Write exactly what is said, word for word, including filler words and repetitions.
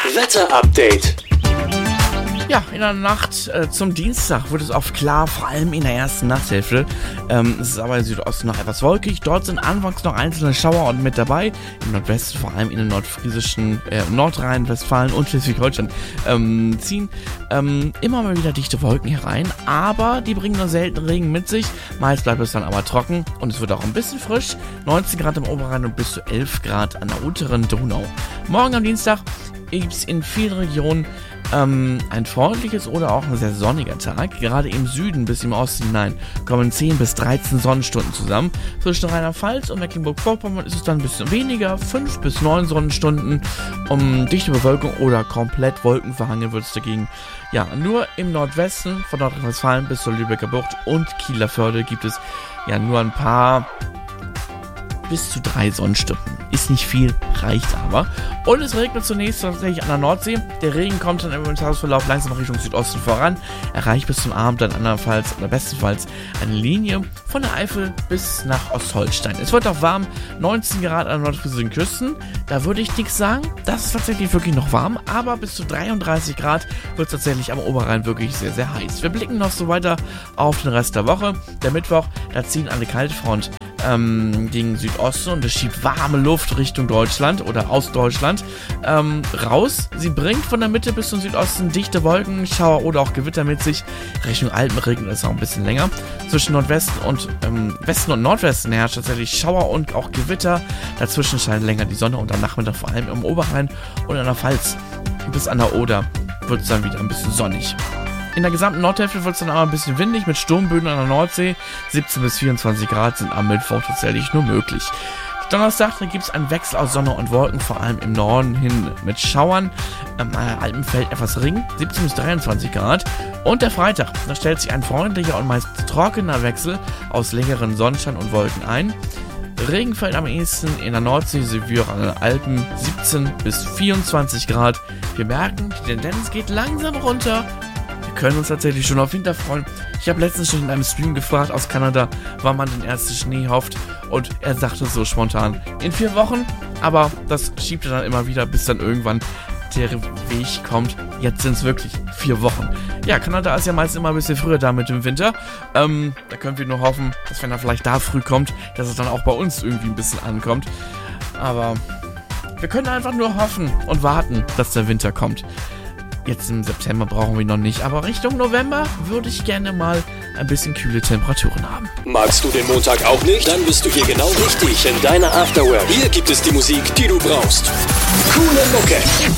Wetter-Update. Ja, in der Nacht äh, zum Dienstag wird es oft klar, vor allem in der ersten Nachthälfte. Ähm, es ist aber im Südosten noch etwas wolkig. Dort sind anfangs noch einzelne Schauer und mit dabei. Im Nordwesten, vor allem in den nordfriesischen, äh, Nordrhein-Westfalen und Schleswig-Holstein ähm, ziehen ähm, immer mal wieder dichte Wolken herein. Aber die bringen nur selten Regen mit sich. Meist bleibt es dann aber trocken und es wird auch ein bisschen frisch. neunzehn Grad im Oberrhein und bis zu elf Grad an der unteren Donau. Morgen am Dienstag gibt es in vielen Regionen ähm, ein freundliches oder auch ein sehr sonniger Tag. Gerade im Süden bis im Osten hinein kommen zehn bis dreizehn Sonnenstunden zusammen. Zwischen Rheinland-Pfalz und Mecklenburg-Vorpommern ist es dann ein bisschen weniger, fünf bis neun Sonnenstunden. Um dichte Bewölkung oder komplett wolkenverhangen wird es dagegen. Ja, nur im Nordwesten von Nordrhein-Westfalen bis zur Lübecker Bucht und Kieler Förde gibt es ja nur ein paar bis zu drei Sonnenstunden. Ist nicht viel, reicht aber. Und es regnet zunächst tatsächlich an der Nordsee. Der Regen kommt dann im Tagesverlauf langsam Richtung Südosten voran, erreicht bis zum Abend dann andernfalls oder bestenfalls eine Linie von der Eifel bis nach Ostholstein. Es wird auch warm, neunzehn Grad an den nordfriesischen Küsten. Da würde ich nichts sagen, das ist tatsächlich wirklich noch warm, aber bis zu dreiunddreißig Grad wird es tatsächlich am Oberrhein wirklich sehr, sehr heiß. Wir blicken noch so weiter auf den Rest der Woche. Der Mittwoch, da ziehen eine kalte Front ähm, gegen Südosten und es schiebt warme Luft Richtung Deutschland oder aus Deutschland ähm, raus. Sie bringt von der Mitte bis zum Südosten dichte Wolken, Schauer oder auch Gewitter mit sich. Richtung Alpen regnet es auch ein bisschen länger. Zwischen Nordwesten und ähm, Westen und Nordwesten herrscht tatsächlich Schauer und auch Gewitter. Dazwischen scheint länger die Sonne und am Nachmittag vor allem im Oberrhein und an der Pfalz bis an der Oder wird es dann wieder ein bisschen sonnig. In der gesamten Nordhälfte wird es dann aber ein bisschen windig mit Sturmböen an der Nordsee. siebzehn bis vierundzwanzig Grad sind am Mittwoch tatsächlich nur möglich. Donnerstag, da gibt es einen Wechsel aus Sonne und Wolken, vor allem im Norden hin mit Schauern. Am Alpen fällt etwas Regen, siebzehn bis dreiundzwanzig Grad. Und der Freitag, da stellt sich ein freundlicher und meist trockener Wechsel aus längeren Sonnenschein und Wolken ein. Regen fällt am ehesten in der Nordsee sowie auch an den Alpen, siebzehn bis vierundzwanzig Grad. Wir merken, die Tendenz geht langsam runter. Wir können uns tatsächlich schon auf Winter freuen. Ich habe letztens schon in einem Stream gefragt aus Kanada, wann man den ersten Schnee hofft. Und er sagte so spontan, in vier Wochen. Aber das schiebt er dann immer wieder, bis dann irgendwann der Weg kommt. Jetzt sind es wirklich vier Wochen. Ja, Kanada ist ja meist immer ein bisschen früher da mit dem Winter. Ähm, da können wir nur hoffen, dass wenn er vielleicht da früh kommt, dass es dann auch bei uns irgendwie ein bisschen ankommt. Aber wir können einfach nur hoffen und warten, dass der Winter kommt. Jetzt im September brauchen wir noch nicht, aber Richtung November würde ich gerne mal ein bisschen kühle Temperaturen haben. Magst du den Montag auch nicht? Dann bist du hier genau richtig in deiner Afterwork. Hier gibt es die Musik, die du brauchst. Coole Mucke.